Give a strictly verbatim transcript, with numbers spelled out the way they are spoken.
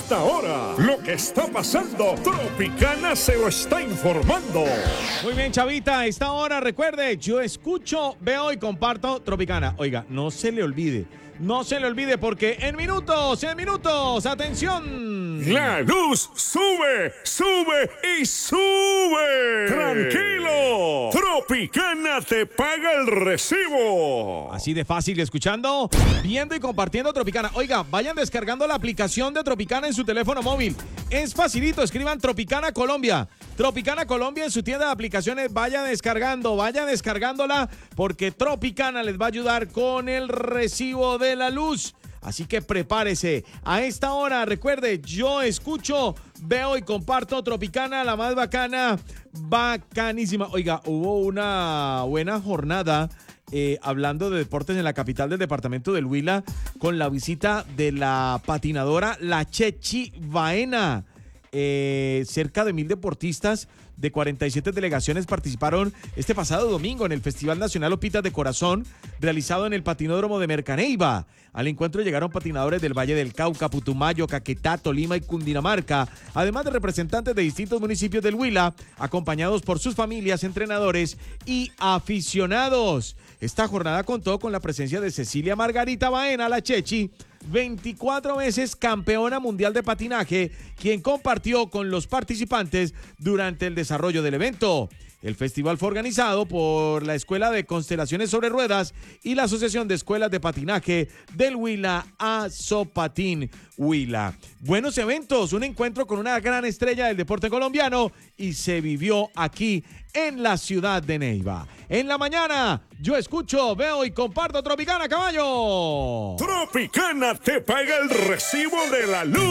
esta hora. Lo que está pasando, Tropicana se lo está informando. Muy bien, Chavita, a esta hora, recuerde, yo escucho, veo y comparto Tropicana. Oiga, no se le olvide, no se le olvide porque en minutos, en minutos, atención. La luz sube, sube y sube. Tranquilo, Tropicana te paga el recibo. Así de fácil, escuchando, viendo y compartiendo Tropicana. Oiga, vayan descargando la aplicación de Tropicana en su teléfono móvil. Es facilito, escriban Tropicana Colombia. Tropicana Colombia en su tienda de aplicaciones. Vaya descargando, vaya descargándola porque Tropicana les va a ayudar con el recibo de la luz. Así que prepárese. A esta hora, recuerde, yo escucho, veo y comparto Tropicana, la más bacana, bacanísima. Oiga, hubo una buena jornada eh, hablando de deportes en la capital del departamento del Huila con la visita de la patinadora La Chechi Baena. Eh, cerca de mil deportistas de cuarenta y siete delegaciones participaron este pasado domingo en el Festival Nacional Opitas de Corazón realizado en el patinódromo de Mercaneiva. Al encuentro llegaron patinadores del Valle del Cauca, Putumayo, Caquetá, Tolima y Cundinamarca, además de representantes de distintos municipios del Huila, acompañados por sus familias, entrenadores y aficionados. Esta jornada contó con la presencia de Cecilia Margarita Baena, la Chechi, veinticuatro veces campeona mundial de patinaje, quien compartió con los participantes durante el desarrollo del evento. El festival fue organizado por la Escuela de Constelaciones sobre Ruedas y la Asociación de Escuelas de Patinaje del Huila, Azopatín Huila. Buenos eventos, un encuentro con una gran estrella del deporte colombiano y se vivió aquí en la ciudad de Neiva. En la mañana, yo escucho, veo y comparto Tropicana, caballo. Tropicana te paga el recibo de la luz.